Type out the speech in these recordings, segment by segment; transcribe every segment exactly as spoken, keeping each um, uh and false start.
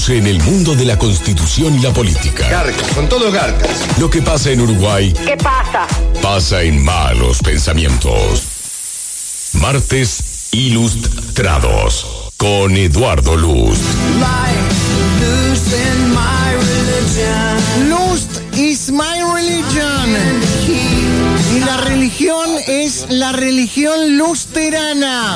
En el mundo de la Constitución y la política. Garcas, con todo garcas. Lo que pasa en Uruguay. ¿Qué pasa? Pasa en Malos Pensamientos. Martes Ilustrados. Con Eduardo Lust. Lust is my religion. Y la religión es la religión lusterana.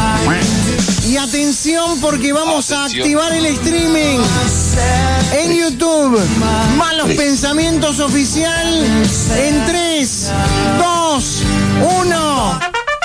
Y atención porque vamos atención. a activar el streaming en YouTube. Malos Pensamientos Oficial en tres, dos, uno.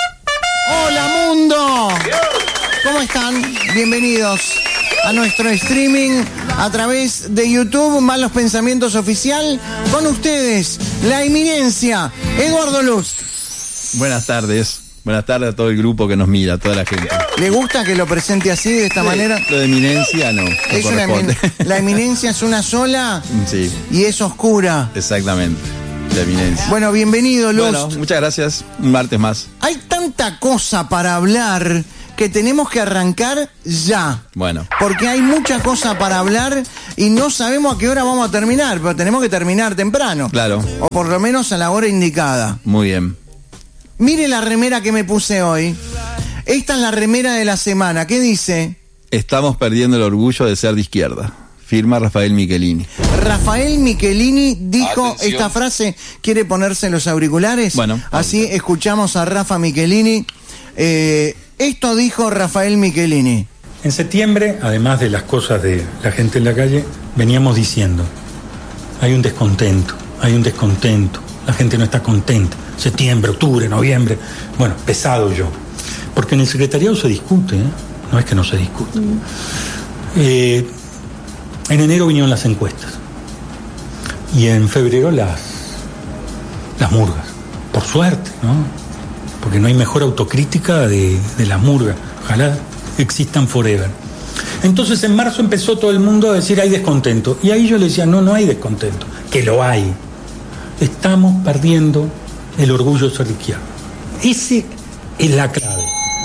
Hola mundo. ¿Cómo están? Bienvenidos a nuestro streaming a través de YouTube, Malos Pensamientos Oficial. Con ustedes, la eminencia, Eduardo Lust. Buenas tardes. Buenas tardes a todo el grupo que nos mira, a toda la gente. ¿Le gusta que lo presente así, de esta sí, manera? Lo de eminencia no, no es una emin- La eminencia es una sola sí. y es oscura. Exactamente, la eminencia. Bueno, bienvenido, Lust. Bueno, muchas gracias, un martes más. Hay tanta cosa para hablar que tenemos que arrancar ya. Bueno. Porque hay mucha cosa para hablar y no sabemos a qué hora vamos a terminar, pero tenemos que terminar temprano. Claro. O por lo menos a la hora indicada. Muy bien. Mire la remera que me puse hoy. Esta es la remera de la semana. ¿Qué dice? Estamos perdiendo el orgullo de ser de izquierda. Firma Rafael Michelini. Rafael Michelini dijo Atención. esta frase. ¿Quiere ponerse los auriculares? Bueno. Así escuchamos a Rafa Michelini. Eh, esto dijo Rafael Michelini. En septiembre, además de las cosas de la gente en la calle, veníamos diciendo, hay un descontento, hay un descontento, la gente no está contenta. Septiembre, octubre, noviembre. Bueno, pesado yo. Porque en el secretariado se discute, ¿eh? No es que no se discute. Mm. Eh, en enero vinieron las encuestas. Y en febrero las, las murgas. Por suerte, ¿no? Porque no hay mejor autocrítica de, de las murgas. Ojalá existan forever. Entonces en marzo empezó todo el mundo a decir hay descontento. Y ahí yo le decía, no, no hay descontento. Que lo hay. Estamos perdiendo el orgullo de ser de izquierda. Ese es la clave.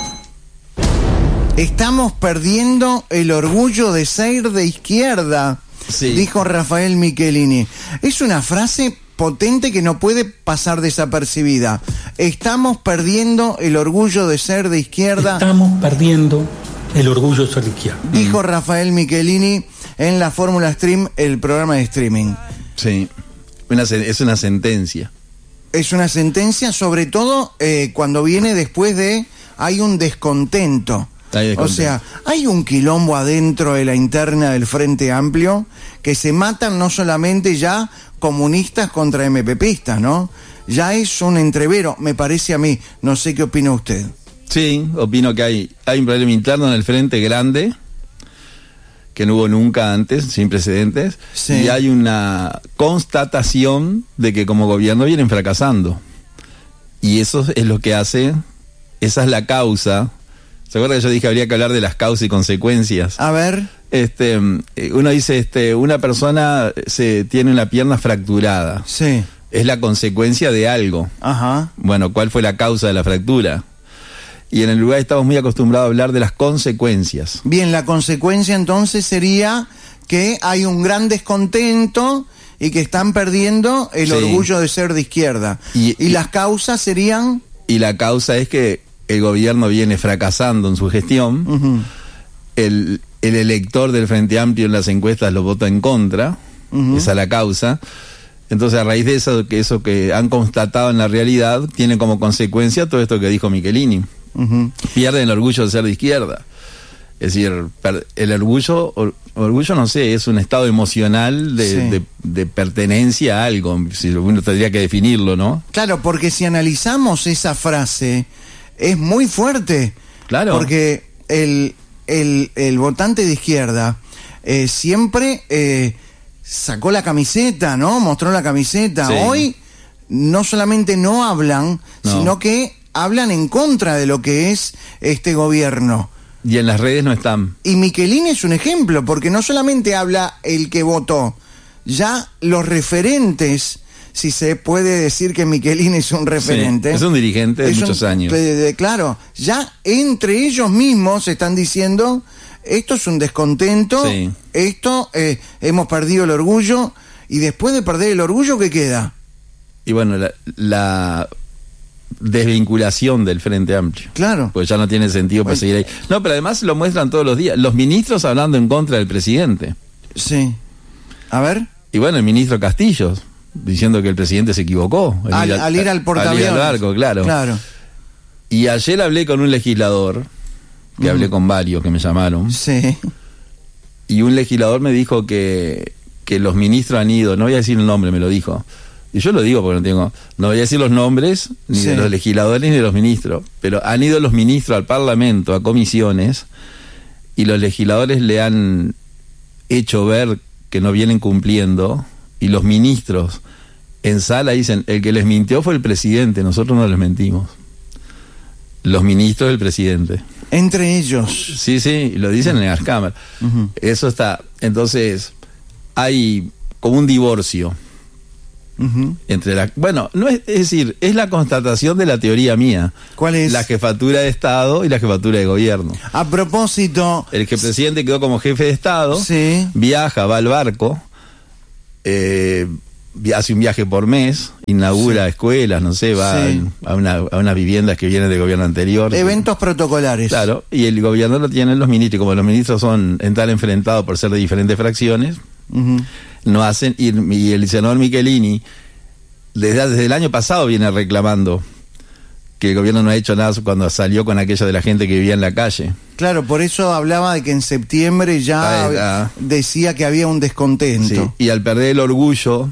Estamos perdiendo el orgullo de ser de izquierda, sí. Dijo Rafael Michelini. Es una frase potente que no puede pasar desapercibida. Estamos perdiendo el orgullo de ser de izquierda. Estamos perdiendo el orgullo de ser de izquierda. Dijo Rafael Michelini en la Fórmula Stream, el programa de streaming. Sí, una, es una sentencia. Es una sentencia, sobre todo eh, cuando viene después de hay un descontento. Hay descontento. O sea, hay un quilombo adentro de la interna del Frente Amplio que se matan no solamente ya comunistas contra MPPistas, ¿no? Ya es un entrevero, me parece a mí. No sé qué opina usted. Sí, opino que hay, hay un problema interno en el Frente grande que no hubo nunca antes, sin precedentes, sí. Y hay una constatación de que como gobierno vienen fracasando. Y eso es lo que hace, esa es la causa. ¿Se acuerda que yo dije que habría que hablar de las causas y consecuencias? A ver. Este, uno dice, este, una persona se tiene una pierna fracturada. Sí. Es la consecuencia de algo. Ajá. Bueno, ¿cuál fue la causa de la fractura? Y en el Uruguay estamos muy acostumbrados a hablar de las consecuencias. Bien, la consecuencia entonces sería que hay un gran descontento y que están perdiendo el sí. orgullo de ser de izquierda. Y, y, y las causas serían... Y la causa es que el gobierno viene fracasando en su gestión. Uh-huh. El, el elector del Frente Amplio en las encuestas lo vota en contra. Uh-huh. Esa es la causa. Entonces, a raíz de eso que, eso que han constatado en la realidad, tiene como consecuencia todo esto que dijo Michelini. Uh-huh. Pierden el orgullo de ser de izquierda. Es decir, el orgullo, or, orgullo no sé, es un estado emocional de, sí. de, de pertenencia a algo, si uno tendría que definirlo, ¿no? Claro, porque si analizamos esa frase, es muy fuerte. Claro. Porque el, el, el votante de izquierda eh, siempre eh, sacó la camiseta, ¿no? Mostró la camiseta. Sí. Hoy no solamente no hablan, no. sino que hablan en contra de lo que es este gobierno. Y en las redes no están. Y Michelini es un ejemplo, porque no solamente habla el que votó, ya los referentes, si se puede decir que Michelini es un referente. Sí, es un dirigente de muchos un, años. De, de, claro, ya entre ellos mismos están diciendo, esto es un descontento, Sí. esto, eh, hemos perdido el orgullo, y después de perder el orgullo, ¿qué queda? Y bueno, la, la desvinculación del Frente Amplio. Claro. Pues ya no tiene sentido Bueno. perseguir ahí. No, pero además lo muestran todos los días. Los ministros hablando en contra del presidente. Sí. A ver. Y bueno, el ministro Castillo diciendo que el presidente se equivocó. Al, al ir al portaaviones. Al ir al barco, claro. Claro. Y ayer hablé con un legislador, que Mm. hablé con varios que me llamaron, Sí. y un legislador me dijo que, que los ministros han ido, no voy a decir el nombre, me lo dijo. Y yo lo digo porque no tengo, no voy a decir los nombres ni Sí. de los legisladores ni de los ministros, pero han ido los ministros al Parlamento, a comisiones, y los legisladores le han hecho ver que no vienen cumpliendo, y los ministros en sala dicen, el que les mintió fue el presidente, nosotros no les mentimos. Los ministros del presidente. Entre ellos. Sí, sí, lo dicen en las cámaras. Ujú. Eso está. Entonces, hay como un divorcio Ujú. entre la... Bueno, no es, es decir, es la constatación de la teoría mía. ¿Cuál es? La jefatura de Estado y la jefatura de gobierno. A propósito. El que presidente quedó como jefe de Estado, Sí. viaja, va al barco, eh, vi- hace un viaje por mes, inaugura Sí. escuelas, no sé, va Sí. a, una, a unas viviendas que vienen del gobierno anterior. Eventos protocolares. Claro, y el gobierno lo tienen los ministros, y como los ministros son entrar enfrentados por ser de diferentes fracciones, Ujú. no hacen, y, y el senador Michelini desde, desde el año pasado viene reclamando que el gobierno no ha hecho nada cuando salió con aquello de la gente que vivía en la calle. Claro, por eso hablaba de que en septiembre ya Ah, ah. decía que había un descontento. Sí, y al perder el orgullo,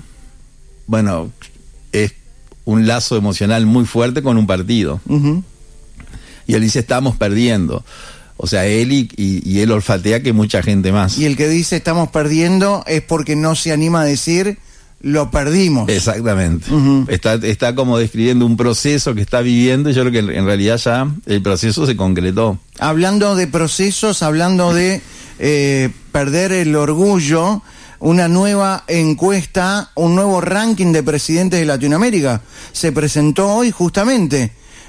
bueno, es un lazo emocional muy fuerte con un partido. Ujú. Y él dice, estamos perdiendo. O sea, él y, y, y él olfatea que mucha gente más. Y el que dice estamos perdiendo es porque no se anima a decir lo perdimos. Exactamente. Ujú. Está, está como describiendo un proceso que está viviendo, y yo creo que en, en realidad ya el proceso se concretó. Hablando de procesos, hablando de eh, perder el orgullo, una nueva encuesta, un nuevo ranking de presidentes de Latinoamérica se presentó hoy justamente,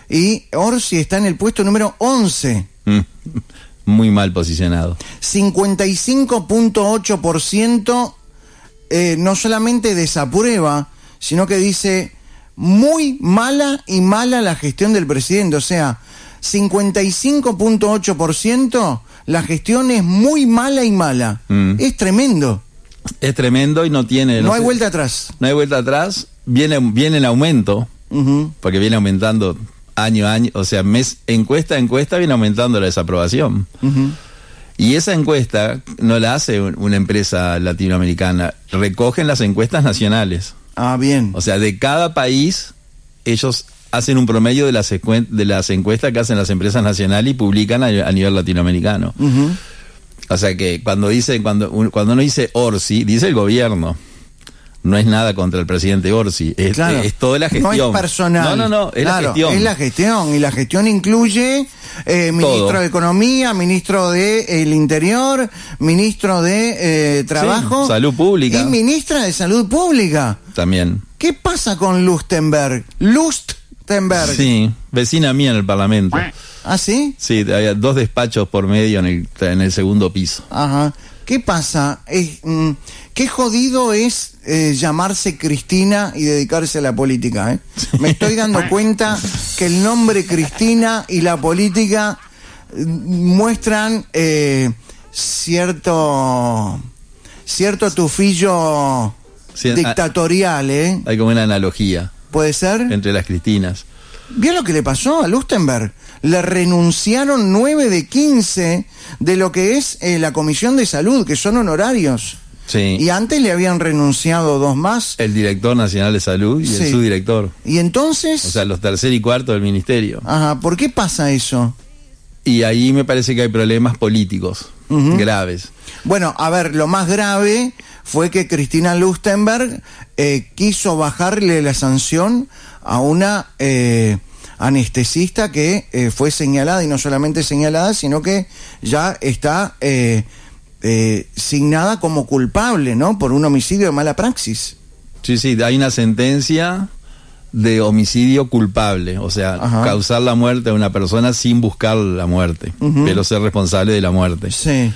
y Orsi está en el puesto número once. Mm. Muy mal posicionado. cincuenta y cinco punto ocho por ciento eh, no solamente desaprueba, sino que dice muy mala y mala la gestión del presidente. O sea, cincuenta y cinco punto ocho por ciento la gestión es muy mala y mala. Mm. Es tremendo. Es tremendo y no tiene... No hay sé, vuelta atrás. No hay vuelta atrás. Viene, viene en aumento, Ujú. porque viene aumentando año a año, o sea, mes encuesta a encuesta viene aumentando la desaprobación. Ujú. Y esa encuesta no la hace un- una empresa latinoamericana, recogen las encuestas nacionales. Ah, bien. O sea, de cada país, ellos hacen un promedio de las, ecuen- de las encuestas que hacen las empresas nacionales y publican a, a nivel latinoamericano. Ujú. O sea que cuando dice, cuando, un- cuando uno dice Orsi, dice el gobierno. No es nada contra el presidente Orsi, es, Claro. es toda la gestión. No es personal. No, no, no, es Claro, la gestión. Es la gestión, y la gestión incluye eh, ministro Todo. de Economía, ministro de eh, el Interior, ministro de eh, Trabajo. Sí, Salud Pública. Y ministra de Salud Pública. También. ¿Qué pasa con Lustenberg? Lustenberg. Sí, vecina mía en el Parlamento. ¿Ah, sí? Sí, había dos despachos por medio en el, en el segundo piso. Ajá. ¿Qué pasa? Es, mm, qué jodido es eh, llamarse Cristina y dedicarse a la política, ¿eh? Me estoy dando cuenta que el nombre Cristina y la política mm, muestran eh, cierto cierto tufillo Sí, ah, dictatorial, ¿eh? Hay como una analogía ¿Puede ser? entre las Cristinas. ¿Vio lo que le pasó a Lustenberg? Le renunciaron nueve de quince de lo que es eh, la Comisión de Salud, que son honorarios. Sí. Y antes le habían renunciado dos más. El director nacional de salud y Sí. el subdirector. Y entonces... O sea, los tercer y cuarto del ministerio. Ajá, ¿por qué pasa eso? Y ahí me parece que hay problemas políticos Ujú. graves. Bueno, a ver, lo más grave fue que Cristina Lustenberg eh, quiso bajarle la sanción a una eh, anestesista que eh, fue señalada, y no solamente señalada, sino que ya está eh, eh, signada como culpable, ¿no? Por un homicidio de mala praxis. Sí, sí, hay una sentencia de homicidio culpable, o sea, Ajá. causar la muerte a una persona sin buscar la muerte, uh-huh. pero ser responsable de la muerte. Sí.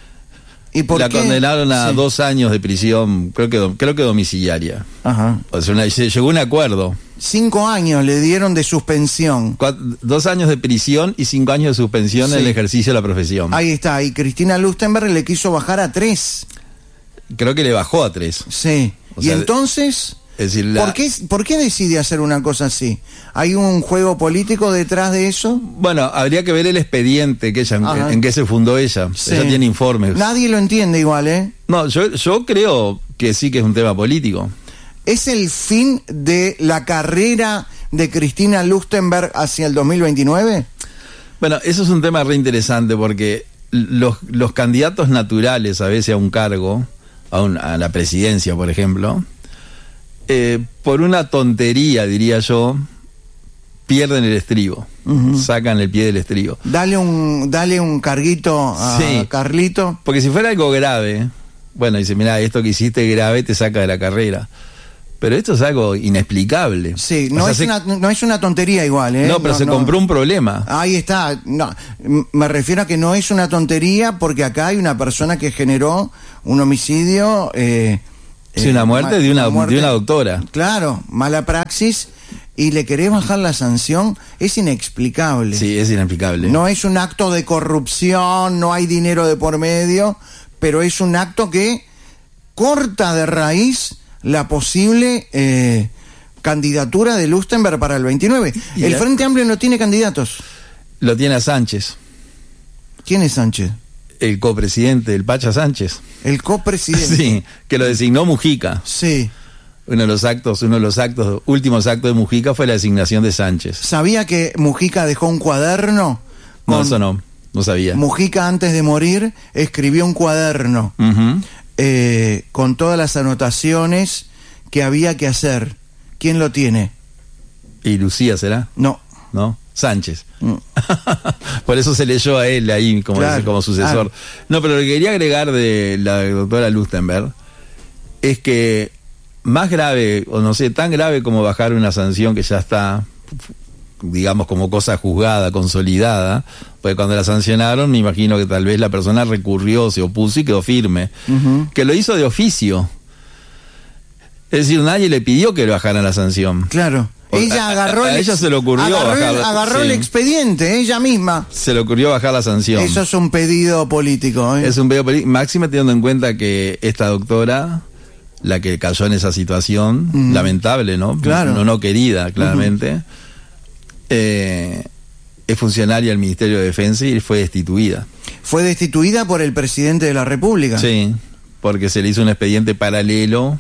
¿Y por la qué? condenaron a sí. dos años de prisión, creo que creo que domiciliaria. Ajá. O sea, una, se llegó a un acuerdo. Cinco años le dieron de suspensión. Cuatro, dos años de prisión y cinco años de suspensión sí. en el ejercicio de la profesión. Ahí está. Y Cristina Lustenberg le quiso bajar a tres. Creo que le bajó a tres. Sí. O y sea, entonces, es decir, la... ¿por qué, ¿por qué decide hacer una cosa así? ¿Hay un juego político detrás de eso? Bueno, habría que ver el expediente que ella, en, en que se fundó ella. Sí. Ella tiene informes. Nadie lo entiende igual, ¿eh? No, yo, yo creo que sí que es un tema político. ¿Es el fin de la carrera de Cristina Lustenberg hacia el dos mil veintinueve? Bueno, eso es un tema re interesante porque los, los candidatos naturales a veces a un cargo, a, un, a la presidencia, por ejemplo, eh, por una tontería, diría yo, pierden el estribo, uh-huh. sacan el pie del estribo. Dale un, dale un carguito a sí, Carlito. Porque si fuera algo grave, bueno, dice, mirá, esto que hiciste grave te saca de la carrera. Pero esto es algo inexplicable. Sí, no, es, se... una, no es una tontería igual, ¿eh? No, pero no, se no. compró un problema. Ahí está. No, me refiero a que no es una tontería porque acá hay una persona que generó un homicidio. Eh, sí, una muerte, eh, de, una, una muerte de una doctora. Claro, mala praxis. Y le querés bajar la sanción, es inexplicable. Sí, es inexplicable. No es un acto de corrupción, no hay dinero de por medio, pero es un acto que corta de raíz la posible eh, candidatura de Lustenberg para el veintinueve. ¿Y el la... Frente Amplio no tiene candidatos? Lo tiene a Sánchez. ¿Quién es Sánchez? El copresidente, el Pacha Sánchez. El copresidente. Sí, que lo designó Mujica. Sí. Uno de los actos, uno de los actos, últimos actos de Mujica fue la designación de Sánchez. ¿Sabía que Mujica dejó un cuaderno? No, eso no, no sabía. Mujica antes de morir escribió un cuaderno. Uh-huh. Eh, con todas las anotaciones que había que hacer. ¿Quién lo tiene? ¿Y Lucía será? No. ¿No? Sánchez. Mm. Por eso se leyó a él ahí como, claro, como sucesor. Claro. No, pero lo que quería agregar de la doctora Lustenberg es que más grave, o no sé, tan grave como bajar una sanción que ya está, digamos, como cosa juzgada, consolidada, porque cuando la sancionaron me imagino que tal vez la persona recurrió, se opuso y quedó firme, uh-huh. que lo hizo de oficio, es decir, nadie le pidió que le bajaran la sanción. Claro, o, ella agarró a, a, a ella se le ocurrió agarró, bajar el, agarró sí. el expediente, ella misma se le ocurrió bajar la sanción. Eso es un pedido político, ¿eh? Es un pedido político, máxima teniendo en cuenta que esta doctora, la que cayó en esa situación, uh-huh. lamentable, ¿no? Claro. No, no querida, claramente, uh-huh. eh, es funcionaria del Ministerio de Defensa y fue destituida. ¿Fue destituida por el presidente de la República? Sí, porque se le hizo un expediente paralelo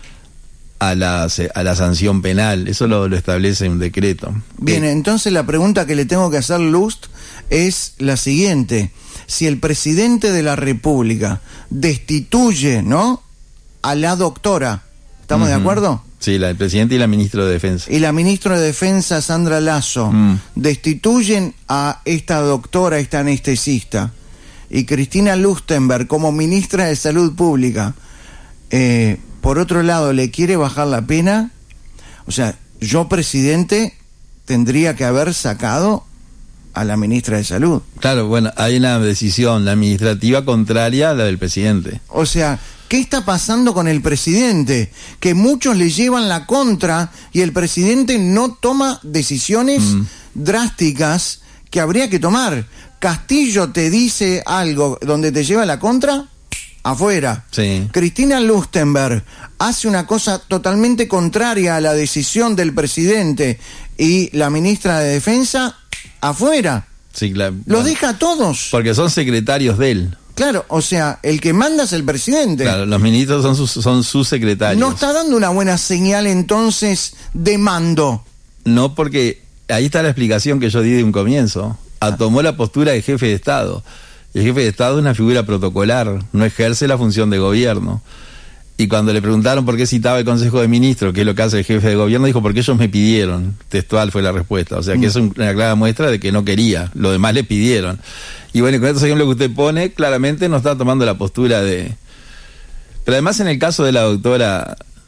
a la, a la sanción penal. Eso lo, lo establece un decreto. Bien, eh, entonces la pregunta que le tengo que hacer, Lust, es la siguiente. Si el presidente de la República destituye, ¿no?, a la doctora, ¿estamos uh-huh. de acuerdo? Sí, la, el presidente y la ministra de Defensa. Y la ministra de Defensa, Sandra Lasso, mm. destituyen a esta doctora, esta anestesista, y Cristina Lustenberg, como ministra de Salud Pública, eh, por otro lado, le quiere bajar la pena. O sea, yo, presidente, tendría que haber sacado a la ministra de Salud. Claro, bueno, hay una decisión administrativa contraria a la del presidente. O sea, ¿qué está pasando con el presidente? Que muchos le llevan la contra y el presidente no toma decisiones mm. drásticas que habría que tomar. Castillo te dice algo donde te lleva la contra, afuera. Sí. Cristina Lustenberg hace una cosa totalmente contraria a la decisión del presidente y la ministra de Defensa, afuera. Sí, claro. Los deja a todos. Porque son secretarios de él. Claro, o sea, el que manda es el presidente. Claro, los ministros son sus, son sus secretarios. ¿No está dando una buena señal entonces de mando? No, porque ahí está la explicación que yo di de un comienzo. Ah. Tomó la postura de jefe de Estado. El jefe de Estado es una figura protocolar, no ejerce la función de gobierno. Y cuando le preguntaron por qué citaba el Consejo de Ministros, que es lo que hace el jefe de gobierno, dijo, porque ellos me pidieron. Textual fue la respuesta. O sea, que mm. es una clara muestra de que no quería, lo demás le pidieron. Y bueno, con estos ejemplos que usted pone, claramente no está tomando la postura de... Pero además en el caso de la doctora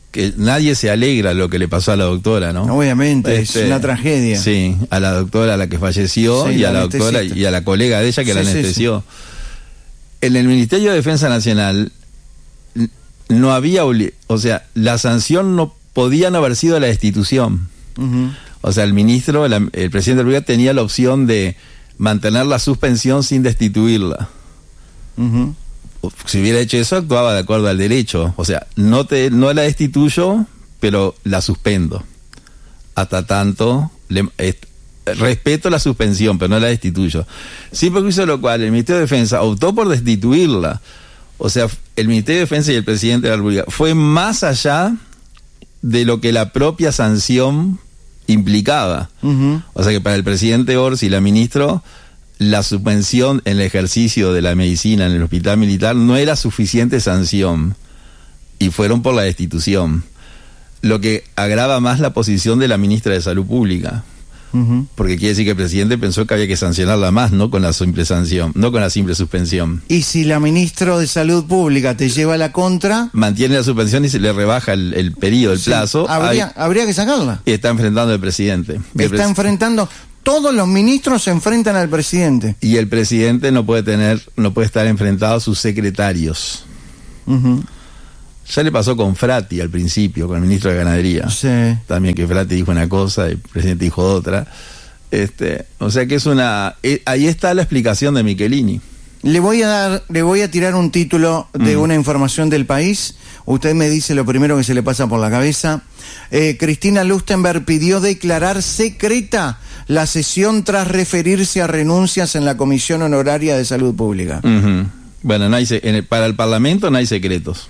que nadie se alegra lo que le pasó a la doctora, ¿no? Obviamente, Este, es una tragedia. Sí, a la doctora a la que falleció Sí, y a la la doctora anestesista. y a la colega de ella que Sí, la sí, anestesió. En el Ministerio de Defensa Nacional n- no había, obli- o sea, la sanción no podía no haber sido la destitución. Ujú. O sea, el ministro, la- el presidente del Uruguay tenía la opción de mantener la suspensión sin destituirla. Ujú. Si hubiera hecho eso, actuaba de acuerdo al derecho. O sea, no te no la destituyo, pero la suspendo. Hasta tanto, le, est, respeto la suspensión, pero no la destituyo. Sin perjuicio de lo cual, el Ministerio de Defensa optó por destituirla. O sea, el Ministerio de Defensa y el presidente de la República fue más allá de lo que la propia sanción implicaba. Ujú. O sea que para el presidente Orsi y la ministra, la suspensión en el ejercicio de la medicina en el hospital militar no era suficiente sanción y fueron por la destitución, lo que agrava más la posición de la ministra de Salud Pública, Ujú. porque quiere decir que el presidente pensó que había que sancionarla más, no con la simple sanción, no con la simple suspensión. Y si la ministra de Salud Pública te lleva la contra, Mantiene la suspensión y se le rebaja el, el periodo, el sí, plazo, habría, ahí- habría que sacarla. y está enfrentando al presidente. El Está pres- enfrentando, todos los ministros se enfrentan al presidente. y el presidente no puede tener, no puede estar enfrentado a sus secretarios. Ujú. Ya le pasó con Frati al principio, con el ministro de Ganadería. Sí. También que Frati dijo una cosa y el presidente dijo otra. Este, o sea que es una... eh, ahí está la explicación de Michelini. Le voy a dar, le voy a tirar un título de Mm. una información del país. Usted me dice lo primero que se le pasa por la cabeza. Eh, Cristina Lustenberg pidió declarar secreta la sesión tras referirse a renuncias en la Comisión Honoraria de Salud Pública. Ujú. Bueno, no hay se- en el- para el Parlamento no hay secretos.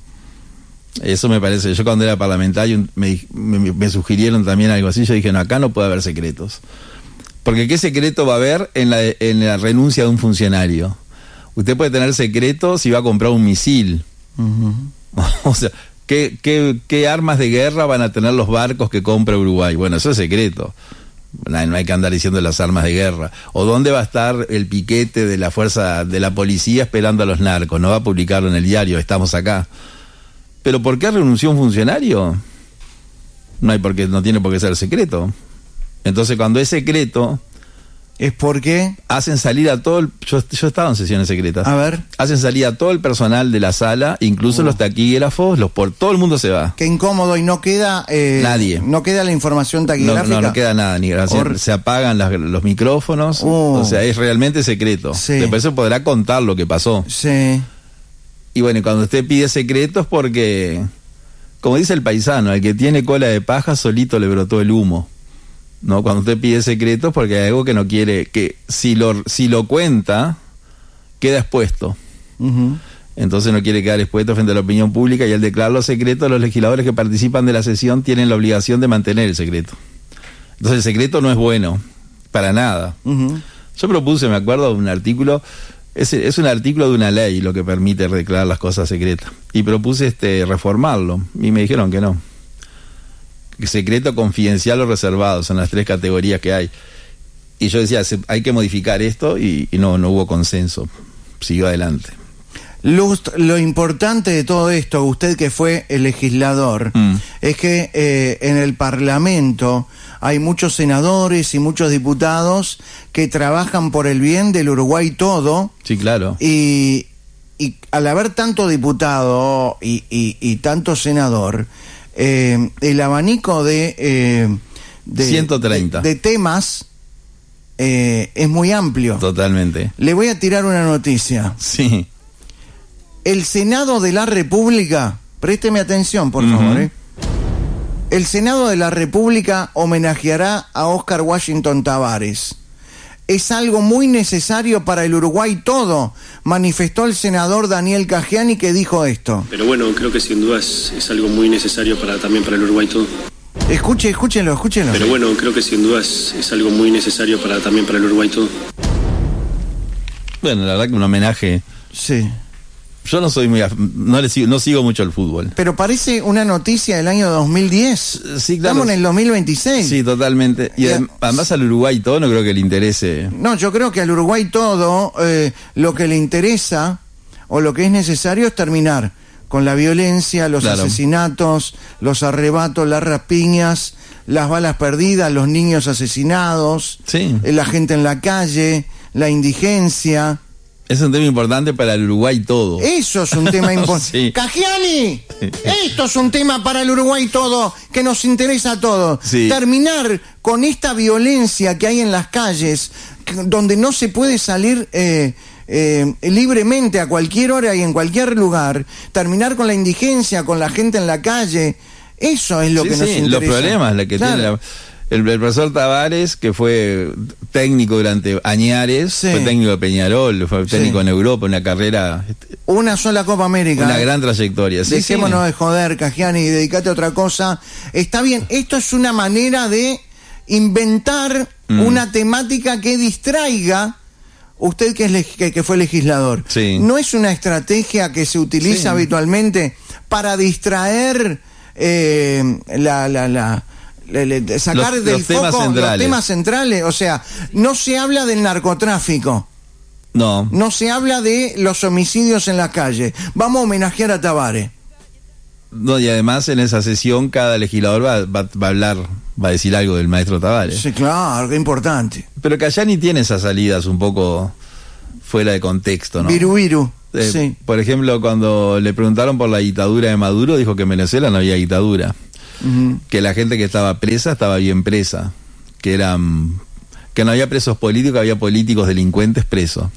Eso me parece. Yo cuando era parlamentario me, di- me, me sugirieron también algo así. Yo dije, no, acá no puede haber secretos. Porque ¿qué secreto va a haber en la, en la renuncia de un funcionario? Usted puede tener secreto si va a comprar un misil. Ujú. O sea, ¿qué, qué, ¿qué armas de guerra van a tener los barcos que compra Uruguay? Bueno, eso es secreto. No, no hay que andar diciendo las armas de guerra. ¿O dónde va a estar el piquete de la fuerza, de la policía esperando a los narcos? No va a publicarlo en el diario, estamos acá. ¿Pero por qué renunció un funcionario? No hay por qué, no tiene por qué ser secreto. Entonces, cuando es secreto, Es porque, hacen salir a todo el... Yo, yo estaba en sesiones secretas. a ver, Hacen salir a todo el personal de la sala, incluso Oh. los taquígrafos, los por todo el mundo se va. qué incómodo y no queda... eh, Nadie. No queda la información No, taquigráfica. no, no queda nada, ni gracias. Hor- Se apagan las- los micrófonos, Oh. o sea, es realmente secreto. Sí. Después se podrá contar lo que pasó. Sí. Y bueno, y cuando usted pide secretos porque, como dice el paisano, al que tiene cola de paja solito le brotó el humo. ¿No? Cuando usted pide secretos porque hay algo que no quiere, que si lo, si lo cuenta, queda expuesto. Ujú. Entonces no quiere quedar expuesto frente a la opinión pública y al declararlo secreto, los legisladores que participan de la sesión tienen la obligación de mantener el secreto. Entonces el secreto no es bueno, para nada. Ujú. Yo propuse, me acuerdo, un artículo, es, es un artículo de una ley lo que permite declarar las cosas secretas. Y propuse este reformarlo, y me dijeron que no. Que secreto, confidencial o reservado, son las tres categorías que hay. Y yo decía, se- hay que modificar esto, y, y no, no hubo consenso. Siguió adelante. Lust, lo importante de todo esto, usted que fue el legislador, Mm. es que eh, en el Parlamento hay muchos senadores y muchos diputados que trabajan por el bien del Uruguay todo, Sí, claro. y, y al haber tanto diputado y, y- y tanto senador, eh, el abanico de, eh, de, ciento treinta. de, de temas eh, es muy amplio. Totalmente. Le voy a tirar una noticia. Sí. El Senado de la República, présteme atención, por Ujú. favor, ¿eh? El Senado de la República homenajeará a Oscar Washington Tabárez. Es algo muy necesario para el Uruguay todo, manifestó el senador Daniel Cagiani, que dijo esto. Pero bueno, creo que sin duda es, es algo muy necesario para también para el Uruguay todo. Escuche, escúchenlo, escúchenlo. Pero bueno, creo que sin duda es, es algo muy necesario para también para el Uruguay todo. Bueno, la verdad que un homenaje. Sí. Yo no soy muy af- no le sigo, no sigo mucho el fútbol. Pero parece una noticia del año dos mil diez. Sí, claro. Estamos en el dos mil veintiséis. Sí, totalmente. Y Y a- adem- además al Uruguay todo no creo que le interese. No, yo creo que al Uruguay todo eh, lo que le interesa o lo que es necesario es terminar con la violencia, los Claro. asesinatos, los arrebatos, las rapiñas, las balas perdidas, los niños asesinados, Sí. eh, la gente en la calle, la indigencia. Es un tema importante para el Uruguay todo. Eso es un tema importante. Sí. Cagiani, esto es un tema para el Uruguay todo, que nos interesa a todos. Sí. Terminar con esta violencia que hay en las calles, que- donde no se puede salir eh, eh, libremente a cualquier hora y en cualquier lugar. Terminar con la indigencia, con la gente en la calle. Eso es lo Sí, que nos sí, interesa. los problemas la que Claro. tiene la- el, el profesor Tavares, que fue técnico durante añares, Sí. fue técnico de Peñarol, fue técnico Sí. en Europa, una carrera, este, Una sola Copa América. una eh. gran trayectoria. Sí, sí. Dejémonos de joder, Cagiani, y dedicate a otra cosa. Está bien, esto es una manera de inventar Mm. una temática que distraiga. Usted que, es leg- que, que fue legislador, Sí. ¿no es una estrategia que se utiliza Sí. habitualmente para distraer eh, la... la, la le- le- sacar Los- del los temas foco los centrales. temas centrales? O sea, no se habla del narcotráfico, No, no se habla de los homicidios en la calle. Vamos a homenajear a Tavares. no, y además en esa sesión cada legislador va, va- va a hablar, va a decir algo del maestro Tavares. Sí, claro, qué importante. Pero Cayani tiene esas salidas un poco fuera de contexto, ¿no? Viru Viru, Eh, sí. Por ejemplo, cuando le preguntaron por la dictadura de Maduro, dijo que en Venezuela no había dictadura. Ujú. Que la gente que estaba presa estaba bien presa, que eran que no había presos políticos, había políticos delincuentes presos.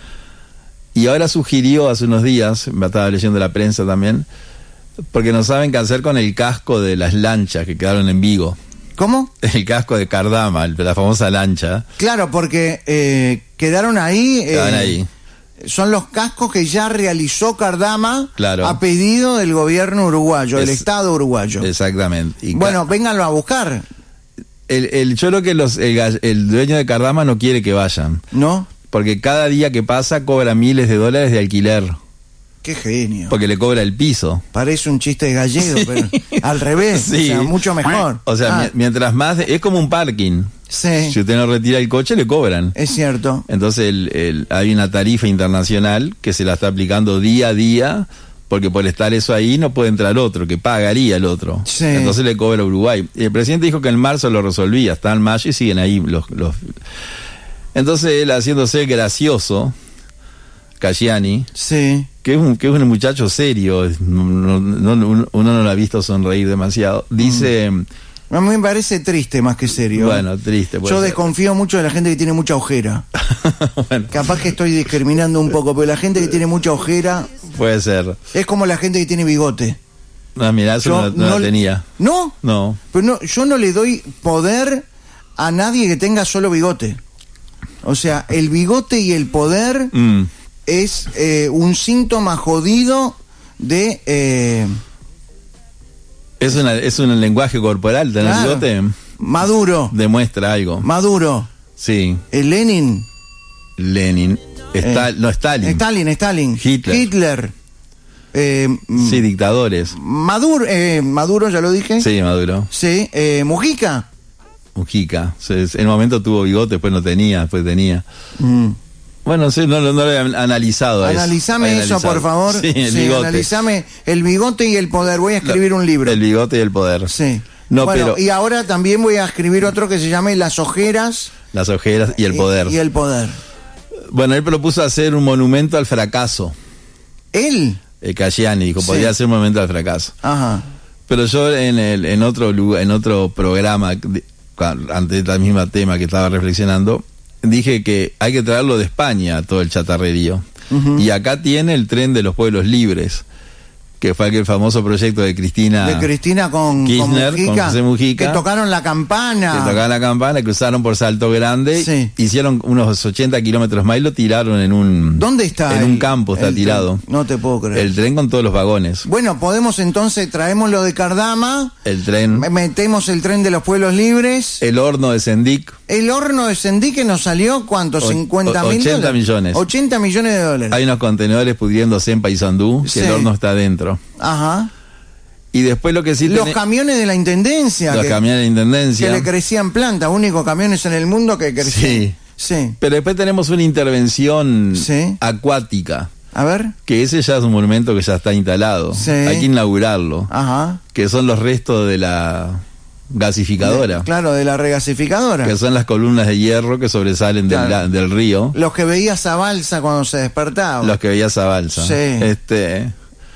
Y ahora sugirió hace unos días, me estaba leyendo la prensa también, porque no saben qué hacer con el casco de las lanchas que quedaron en Vigo. ¿Cómo? El casco de Cardama, el- la famosa lancha, Claro, porque eh, quedaron ahí. eh, quedaron ahí. Son los cascos que ya realizó Cardama Claro. a pedido del gobierno uruguayo, del Es- Estado uruguayo. Exactamente. Y ca- Bueno, vénganlo a buscar, el, el, yo creo que los, el, ga- el dueño de Cardama no quiere que vayan, ¿no? porque cada día que pasa cobra miles de dólares de alquiler, Qué genio. porque le cobra el piso. Parece un chiste gallego, pero al revés, Sí. o sea, mucho mejor. O sea, Ah, mi- mientras más, es como un parking. sí, Si usted no retira el coche, le cobran. es cierto. Entonces el- el- hay una tarifa internacional que se la está aplicando día a día, porque por estar eso ahí no puede entrar otro, que pagaría el otro. Sí. Entonces le cobra a Uruguay. Y el presidente dijo que en marzo lo resolvía, está en mayo y siguen ahí los... los... Entonces él, haciéndose gracioso, Cayani, Sí. que es un, que es un muchacho serio, es- no- no- no- uno uno no lo ha visto sonreír demasiado, dice... A mí me parece triste más que serio. Bueno, triste. puede Yo ser. desconfío mucho de la gente que tiene mucha ojera. Bueno, Capaz que estoy discriminando un poco, pero la gente que tiene mucha ojera puede ser. es como la gente que tiene bigote. No, mira, eso Yo no, no no- la tenía. ¿No? No. Pero no, yo no le doy poder a nadie que tenga solo bigote. O sea, el bigote y el poder Mm. es eh, un síntoma jodido de... eh, Es, una, es un lenguaje corporal, tener claro, bigote Maduro, demuestra algo. Maduro, Sí, el Lenin, Lenin, Sta- Eh, no Stalin. Stalin, Stalin, Hitler. Hitler, eh, mm, Sí, dictadores. Maduro, eh, Maduro, ya lo dije. Sí, Maduro. Sí, eh, Mujica. Mujica. Se- En un momento tuvo bigote, después no tenía, después tenía. Mm. Bueno, sí, no, no, no lo he analizado. a eso. Analizame He eso, analizado. por favor. Sí, el Sí, bigote. analizame el bigote y el poder. Voy a escribir un libro. El bigote y el poder. Sí. No, bueno, pero y ahora también voy a escribir otro que se llame Las ojeras las ojeras y el poder. Y, el poder. Bueno, él propuso hacer un monumento al fracaso. Él. El Cayani dijo, Sí. podría ser un monumento al fracaso. Ajá. Pero yo en el en otro lugar, en otro programa de- cua- ante este mismo tema que estaba reflexionando, dije que hay que traerlo de España todo el chatarrerío. Ujú. Y acá tiene el tren de los pueblos libres, que fue aquel famoso proyecto de Cristina, De Cristina con, Kirchner, con, Mujica, con José Mujica. que tocaron la campana. que tocaba la campana, cruzaron por Salto Grande, Sí. hicieron unos ochenta kilómetros más y lo tiraron en un ¿Dónde está? en el- un campo, está el tren? tirado. No te puedo creer. El tren con todos los vagones. Bueno, podemos entonces, traemos lo de Cardama, El tren, me- metemos el tren de los pueblos libres, el horno de Sendic, el horno de Sendí que nos salió, ¿cuánto? O- ¿cincuenta o- mil ochenta dólares? millones. ochenta millones de dólares. hay unos contenedores pudriéndose en Paysandú, que Sí. el horno está adentro. Ajá. Y después lo que sí Los tenés- camiones de la Intendencia. los que, camiones de que intendencia. le crecían planta, únicos camiones en el mundo que crecían. Sí. Sí. Pero después tenemos una intervención Sí. acuática. A ver. Que ese ya es un monumento que ya está instalado. Sí. Hay que inaugurarlo. Ajá. Que son los restos de la gasificadora. De, claro, de la regasificadora. Que son las columnas de hierro que sobresalen del, Claro. del río. Los que veías a Balsa cuando se despertaba. Los que veías a Balsa. Sí. Este,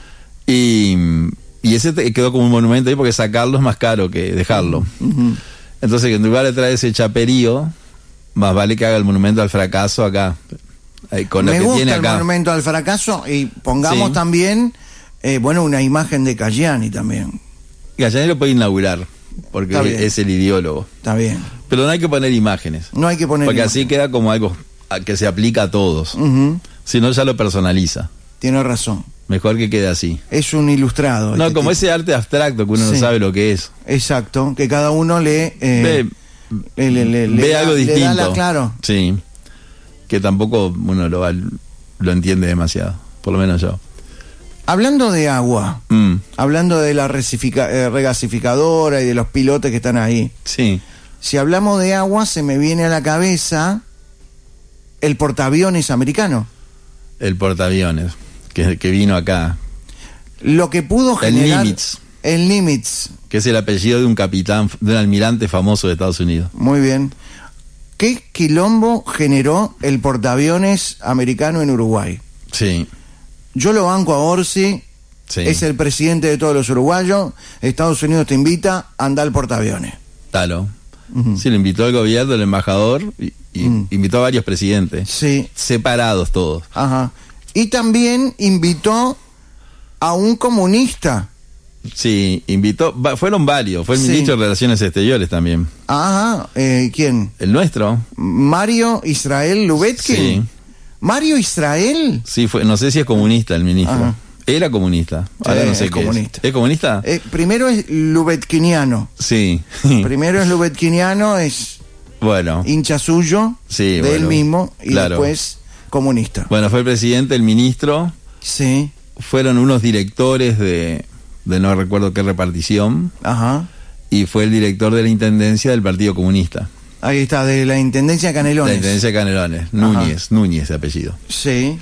y, y ese te- quedó como un monumento ahí porque sacarlo es más caro que dejarlo. Ujú. Entonces, en lugar de traer ese chaperío, más vale que haga el monumento al fracaso acá. Ahí, con lo Me que gusta tiene el acá. monumento al fracaso y pongamos Sí. también, eh, bueno, una imagen de Cayani también. Gallanero lo puede inaugurar, porque Está bien. es el ideólogo. Está bien. Pero no hay que poner imágenes. No hay que poner Porque imagen. así queda como algo a- que se aplica a todos. Ujú. Si no, ya lo personaliza. Tiene razón. Mejor que quede así. Es un ilustrado. No, este como tipo. ese arte abstracto que uno Sí. no sabe lo que es. Exacto, que cada uno le... eh, Ve, le, le- le ve da- algo le da distinto. la- claro. Sí. Que tampoco uno lo, va- lo entiende demasiado. Por lo menos yo. Hablando de agua, Mm, hablando de la resifica- eh, regasificadora y de los pilotes que están ahí, sí. si hablamos de agua se me viene a la cabeza el portaaviones americano. El portaaviones. Que, que vino acá. Lo que pudo El generar... Nimitz. El Nimitz. Que es el apellido de un capitán, de un almirante famoso de Estados Unidos. Muy bien. ¿Qué quilombo generó el portaaviones americano en Uruguay? Sí. Yo lo banco a Orsi, Sí. es el presidente de todos los uruguayos, Estados Unidos te invita a andar al portaaviones. Talo. Ujú. Sí, lo invitó el gobierno, el embajador, y, y Mm. invitó a varios presidentes. Sí, Separados todos. ajá. Y también invitó a un comunista. Sí, invitó, va- fueron varios, fue el Sí. ministro de Relaciones Exteriores también. Ajá, eh, ¿quién? ¿El nuestro? Mario Israel Lubetkin. Sí. Mario Israel. Sí, fue, no sé si es comunista el ministro. Ajá. Era comunista. Ahora Sí, no sé es qué comunista. es. ¿Es comunista? Eh, primero es Lubetkiniano. Sí. Primero es Lubetkiniano, es Bueno. hincha suyo, Sí, de él bueno, mismo, y claro. después comunista. Bueno, fue el presidente, el ministro, Sí, fueron unos directores de, de no recuerdo qué repartición, ajá. y fue el director de la intendencia del Partido Comunista. Ahí está, de la Intendencia de Canelones. La intendencia de Canelones, Núñez, Núñez de apellido. Sí.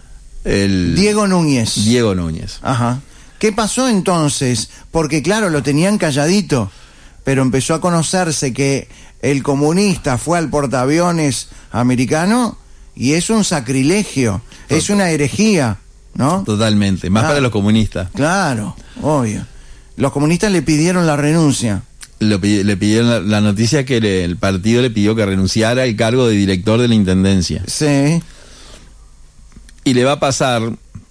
El Diego Núñez. Diego Núñez. Ajá. ¿Qué pasó entonces? Porque claro, lo tenían calladito, pero empezó a conocerse que el comunista fue al portaaviones americano y es un sacrilegio, es una herejía, ¿no? Totalmente, más Ah. para los comunistas. Claro, obvio. Los comunistas le pidieron la renuncia. Lo pi- le pidieron la, la noticia que le- el partido le pidió que renunciara al cargo de director de la intendencia. Sí. Y le va a pasar,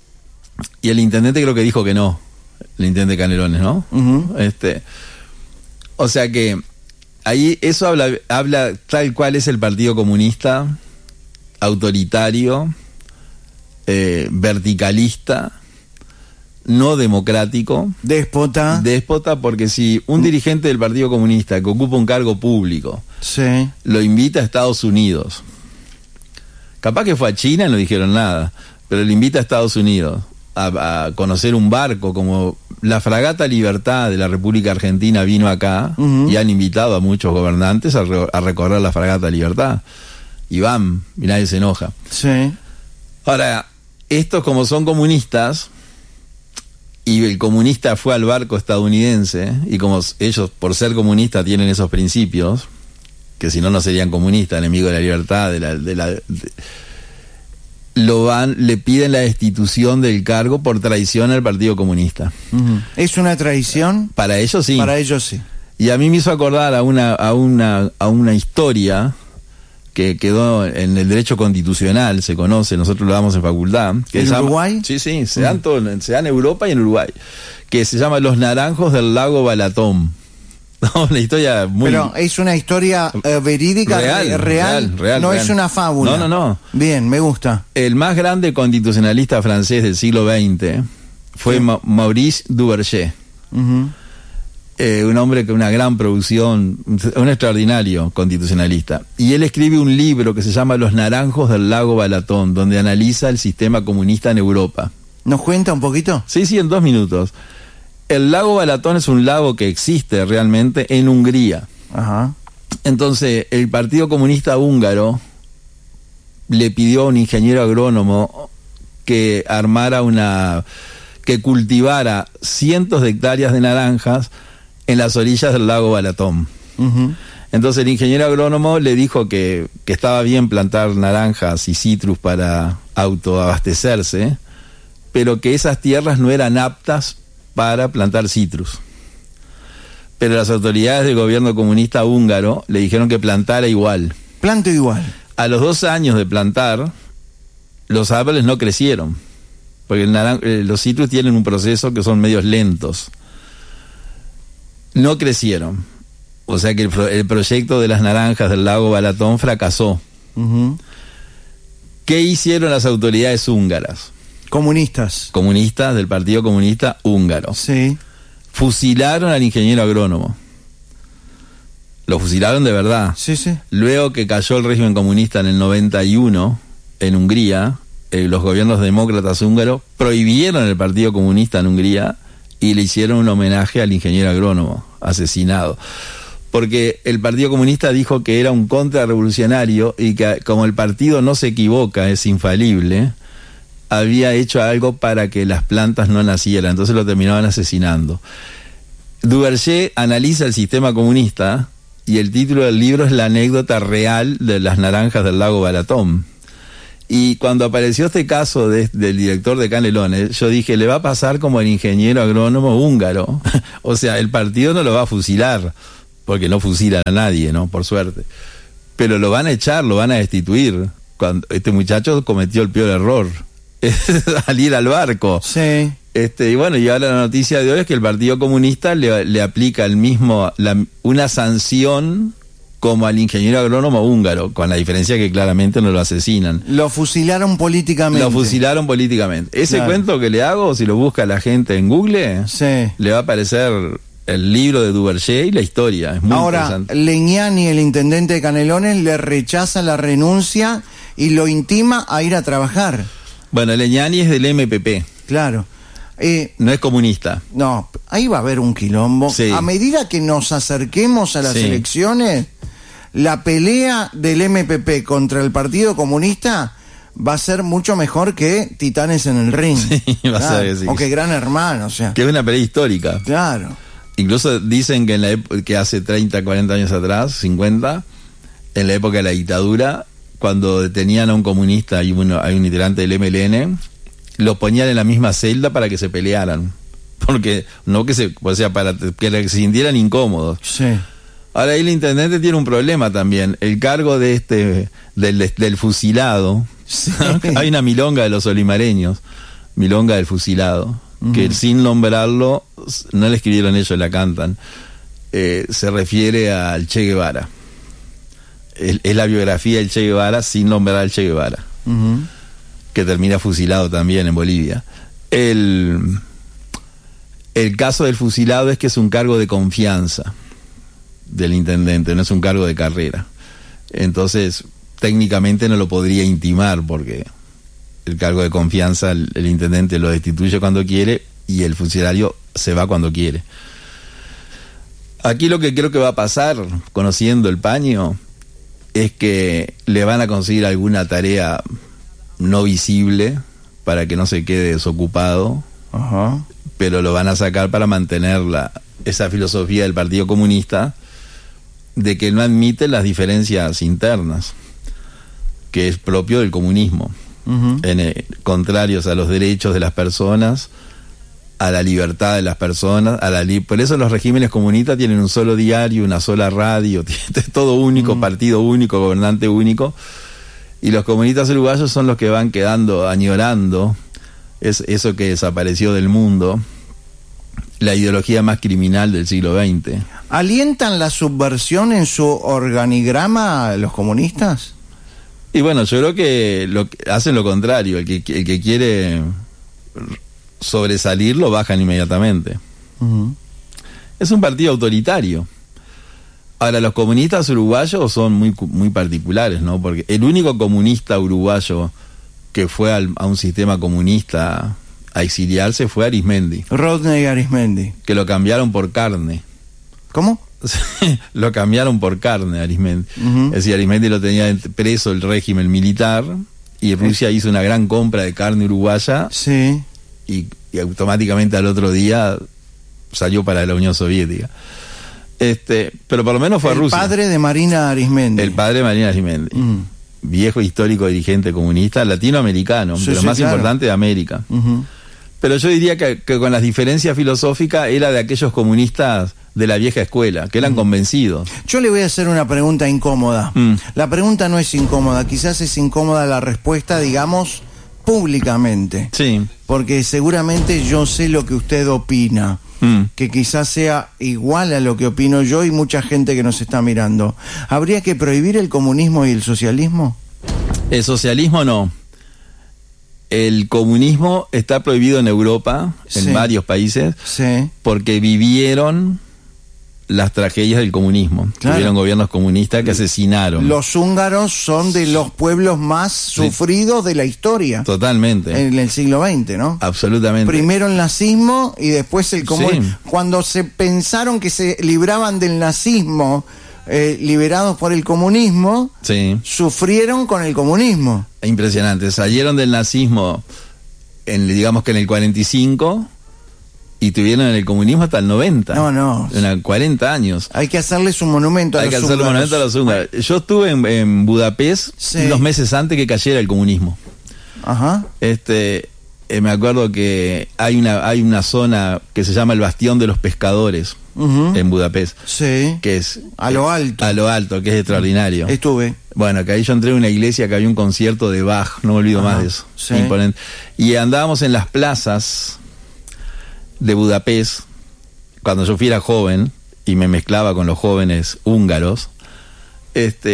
y el intendente creo que dijo que no, el intendente Canelones, ¿no? Ujú. Este, o sea que ahí eso habla, habla tal cual es el Partido Comunista, autoritario, eh, verticalista, no democrático, Déspota. déspota, porque si un dirigente del Partido Comunista que ocupa un cargo público Sí. lo invita a Estados Unidos, capaz que fue a China y no dijeron nada, pero lo invita a Estados Unidos a, a conocer un barco como la Fragata Libertad de la República Argentina vino acá, Ujú. y han invitado a muchos gobernantes a, re- a recorrer la Fragata Libertad, y van, y nadie se enoja. Sí. Ahora, estos como son comunistas, y el comunista fue al barco estadounidense, y como s- ellos por ser comunistas tienen esos principios, que si no no serían comunistas, enemigos de la libertad, de la, de la de- lo van, le piden la destitución del cargo por traición al Partido Comunista. Ujú. ¿Es una traición? Para ellos sí. Para ellos sí. Y a mí me hizo acordar a una, a una, a una historia que quedó en el derecho constitucional, se conoce, nosotros lo damos en facultad. Que ¿En se llama- Uruguay? Sí, sí, se dan, todo, se dan en Europa y en Uruguay. Que se llama Los Naranjos del Lago Balatón. No, una historia muy... Pero es una historia eh, verídica, Real, re- real, real, real, no real. es una fábula. No, no, no. Bien, me gusta. El más grande constitucionalista francés del siglo veinte fue Sí. Ma- Maurice Duverger. Ujú. Eh, un hombre con una gran producción, un extraordinario constitucionalista. Y él escribe un libro que se llama Los Naranjos del Lago Balatón, donde analiza el sistema comunista en Europa. ¿Nos cuenta un poquito? Sí, sí, en dos minutos. El lago Balatón es un lago que existe realmente en Hungría. Ajá. Entonces, el Partido Comunista Húngaro le pidió a un ingeniero agrónomo que armara una, que cultivara cientos de hectáreas de naranjas en las orillas del lago Balatón. Uh-huh. Entonces el ingeniero agrónomo le dijo que, que estaba bien plantar naranjas y citrus para autoabastecerse, pero que esas tierras no eran aptas para plantar citrus. Pero las autoridades del gobierno comunista húngaro le dijeron que plantara igual. Plante igual. A los dos años de plantar, los árboles no crecieron, porque el naran- eh, los citrus tienen un proceso que son medios lentos. No crecieron. O sea que el, pro- el proyecto de las naranjas del lago Balatón fracasó. Uh-huh. ¿Qué hicieron las autoridades húngaras? Comunistas. Comunistas del Partido Comunista Húngaro. Sí. Fusilaron al ingeniero agrónomo. Lo fusilaron de verdad. Sí, sí. Luego que cayó el régimen comunista en el noventa y uno, en Hungría, eh, los gobiernos demócratas húngaros prohibieron el Partido Comunista en Hungría y le hicieron un homenaje al ingeniero agrónomo asesinado. Porque el Partido Comunista dijo que era un contrarrevolucionario y que como el partido no se equivoca, es infalible, había hecho algo para que las plantas no nacieran, entonces lo terminaban asesinando. Duverger analiza el sistema comunista y el título del libro es La anécdota real de las naranjas del lago Balatón. Y cuando apareció este caso de, del director de Canelones, yo dije, le va a pasar como el ingeniero agrónomo húngaro. O sea, el partido no lo va a fusilar, porque no fusila a nadie, ¿no? Por suerte. Pero lo van a echar, lo van a destituir. Cuando este muchacho cometió el peor error, es salir al barco. Sí. Este, y bueno, y ahora la noticia de hoy es que el Partido Comunista le, le aplica el mismo, la, una sanción como al ingeniero agrónomo húngaro, con la diferencia que claramente no lo asesinan. Lo fusilaron políticamente. Lo fusilaron políticamente. Ese Claro. cuento que le hago, si lo busca la gente en Google, Sí. le va a aparecer el libro de Duverger y la historia. Es muy Ahora, interesante. Legnani, el intendente de Canelones, le rechaza la renuncia y lo intima a ir a trabajar. Bueno, Legnani es del M P P, Claro. Eh, no es comunista. no, ahí va a haber un quilombo. Sí. A medida que nos acerquemos a las Sí. elecciones, la pelea del M P P contra el Partido Comunista va a ser mucho mejor que Titanes en el ring. Sí, va a ser que sí. O que Gran Hermano, o sea. Que es una pelea histórica. Claro. Incluso dicen que en la ep- que hace treinta, cuarenta años atrás, cincuenta, en la época de la dictadura, cuando detenían a un comunista y uno, hay un integrante del M L N, los ponían en la misma celda para que se pelearan. Porque, no que se, o sea, para que se sintieran incómodos. Sí. Ahora ahí el intendente tiene un problema también. El cargo de este, del, del fusilado, Sí. hay una milonga de los olimareños, milonga del fusilado, uh-huh. que sin nombrarlo, no la escribieron ellos, la cantan, eh, se refiere al Che Guevara. Es, es la biografía del Che Guevara sin nombrar al Che Guevara, uh-huh. que termina fusilado también en Bolivia. El, el caso del fusilado es que es un cargo de confianza del intendente, no es un cargo de carrera. Entonces, técnicamente no lo podría intimar porque el cargo de confianza el, el intendente lo destituye cuando quiere y el funcionario se va cuando quiere. Aquí lo que creo que va a pasar, conociendo el paño, es que le van a conseguir alguna tarea no visible para que no se quede desocupado, Ajá. pero lo van a sacar para mantener la, esa filosofía del Partido Comunista de que no admite las diferencias internas, que es propio del comunismo, uh-huh. en, eh, contrarios a los derechos de las personas, a la libertad de las personas, a la li- por eso los regímenes comunistas tienen un solo diario, una sola radio, todo único, uh-huh. partido único, gobernante único, y los comunistas uruguayos son los que van quedando, añorando es, eso que desapareció del mundo, la ideología más criminal del siglo veinte. ¿Alientan la subversión en su organigrama los comunistas? Y bueno, yo creo que lo, hacen lo contrario. El que, el que quiere sobresalir lo bajan inmediatamente. Uh-huh. Es un partido autoritario. Ahora, los comunistas uruguayos son muy, muy particulares, ¿no? Porque el único comunista uruguayo que fue al, a un sistema comunista a exiliarse fue Arismendi. Rodney Arismendi. Que lo cambiaron por carne. ¿Cómo? Lo cambiaron por carne, Arismendi. Uh-huh. Es decir, Arismendi lo tenía preso el régimen militar y Rusia hizo una gran compra de carne uruguaya. Sí. Y, y automáticamente al otro día salió para la Unión Soviética. Este, pero por lo menos fue el a Rusia. El padre de Marina Arismendi. El padre de Marina Arismendi. Mm. Viejo histórico dirigente comunista latinoamericano, sí, pero sí, más claro. importante de América. Uh-huh. Pero yo diría que, que con las diferencias filosóficas era de aquellos comunistas de la vieja escuela, que eran uh-huh. convencidos. Yo le voy a hacer una pregunta incómoda. Mm. La pregunta no es incómoda, quizás es incómoda la respuesta, digamos, públicamente. Sí. Porque seguramente yo sé lo que usted opina. Mm. Que quizás sea igual a lo que opino yo y mucha gente que nos está mirando. ¿Habría que prohibir el comunismo y el socialismo? El socialismo no. El comunismo está prohibido en Europa, en sí. varios países, sí. porque vivieron las tragedias del comunismo. Claro. Tuvieron gobiernos comunistas que asesinaron. Los húngaros son de los pueblos más sí. sufridos de la historia. Totalmente. En el siglo veinte, ¿no? Absolutamente. Primero el nazismo y después el comunismo. Sí. Cuando se pensaron que se libraban del nazismo, eh, liberados por el comunismo, sí. sufrieron con el comunismo. Impresionante. Salieron del nazismo, en, digamos que en el cuarenta y cinco... y tuvieron en el comunismo hasta el noventa. No, no. En cuarenta años. Hay que hacerles un monumento a Hay los que hacerle un monumento a los húngaros. Yo estuve en, en Budapest sí. unos meses antes que cayera el comunismo. Ajá. Este, eh, me acuerdo que hay una, hay una zona que se llama el Bastión de los Pescadores uh-huh. en Budapest. Sí. Que es... A lo alto. A lo alto, que es extraordinario. Estuve. Bueno, que ahí yo entré a una iglesia que había un concierto de Bach, no me olvido Ajá. más de eso. Sí. Imponente. Y andábamos en las plazas de Budapest, cuando yo fui era joven y me mezclaba con los jóvenes húngaros, este